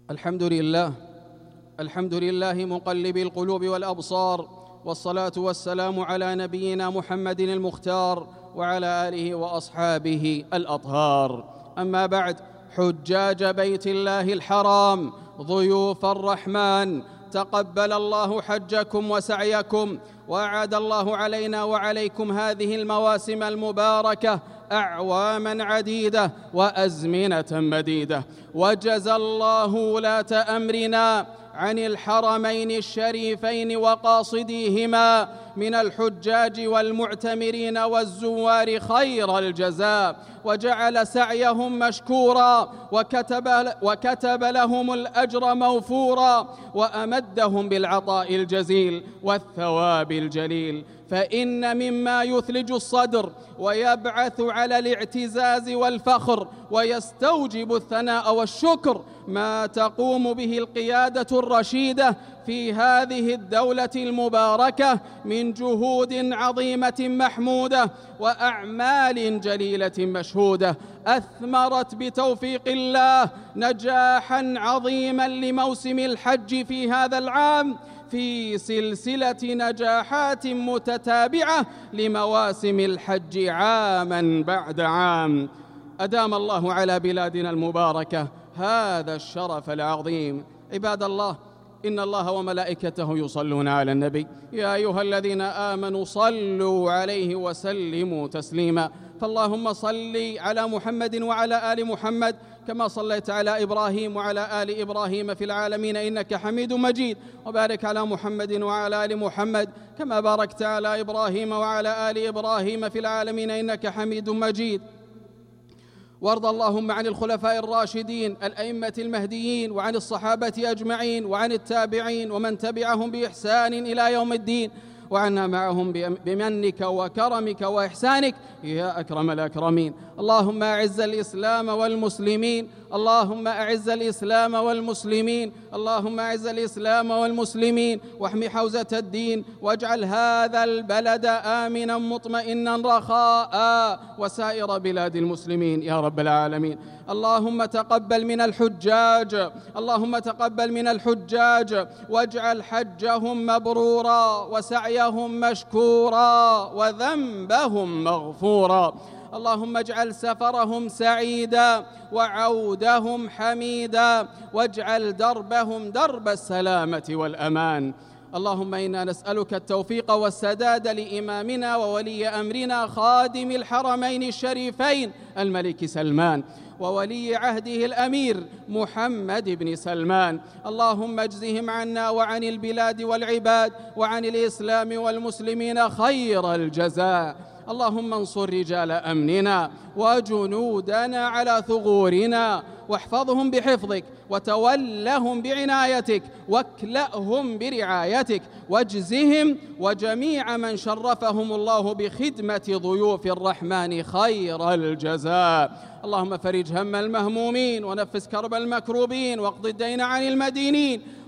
الحمد لله مقلب القلوب والأبصار، والصلاة والسلام على نبينا محمد المختار وعلى آله وأصحابه الأطهار. أما بعد، حجاج بيت الله الحرام، ضيوف الرحمن، تقبل الله حجكم وسعيكم، وأعاد الله علينا وعليكم هذه المواسم المباركة أعواما عديدة وأزمنة مديدة، وجزى الله ولاة أمرنا عن الحرمين الشريفين وقاصديهما من الحجاج والمعتمرين والزوار خير الجزاء، وجعل سعيهم مشكورا، وكتب لهم الأجر موفورا، وأمدهم بالعطاء الجزيل والثواب الجليل. فإن مما يثلج الصدر ويبعث على الاعتزاز والفخر ويستوجب الثناء والشكر ما تقوم به القيادة الرشيدة في هذه الدولة المباركة من جهود عظيمة محمودة وأعمال جليلة مشهودة، أثمرت بتوفيق الله نجاحا عظيما لموسم الحج في هذا العام، في سلسلة نجاحات متتابعة لمواسم الحج عاما بعد عام. أدام الله على بلادنا المباركة هذا الشرف العظيم. عباد الله، إن الله وملائكته يصلون على النبي، يا أيها الذين آمنوا صلوا عليه وسلموا تسليما. فاللهم صل على محمد وعلى آل محمد كما صليت على إبراهيم وعلى آل إبراهيم في العالمين إنك حميد مجيد، وبارك على محمد وعلى آل محمد كما باركت على إبراهيم وعلى آل إبراهيم في العالمين إنك حميد مجيد. وارض اللهم عن الخلفاء الراشدين الأئمة المهديين، وعن الصحابة أجمعين، وعن التابعين ومن تبعهم بإحسان إلى يوم الدين، وعنا معهم بمنك وكرمك وإحسانك يا أكرم الأكرمين. اللهم أعز الإسلام والمسلمين، اللهم أعز الإسلام والمسلمين، اللهم أعز الإسلام والمسلمين، واحمي حوزة الدين، واجعل هذا البلد آمنا مطمئنا رخاء وسائر بلاد المسلمين يا رب العالمين. اللهم تقبل من الحجاج، اللهم تقبل من الحجاج، واجعل حجهم مبرورا وسعيهم مشكورا وذنبهم مغفورا. اللهم اجعل سفرهم سعيدا وعودهم حميدا، واجعل دربهم درب السلامة والأمان. اللهم إنا نسألك التوفيق والسداد لإمامنا وولي أمرنا خادم الحرمين الشريفين الملك سلمان، وولي عهده الأمير محمد بن سلمان. اللهم اجزهم عنا وعن البلاد والعباد وعن الإسلام والمسلمين خير الجزاء. اللهم انصر رجال أمننا وجنودنا على ثغورنا، واحفظهم بحفظك، وتولهم بعنايتك، واكلأهم برعايتك، واجزهم وجميع من شرفهم الله بخدمة ضيوف الرحمن خير الجزاء. اللهم فرج هم المهمومين، ونفس كرب المكروبين، واقض الدين عن المدينين،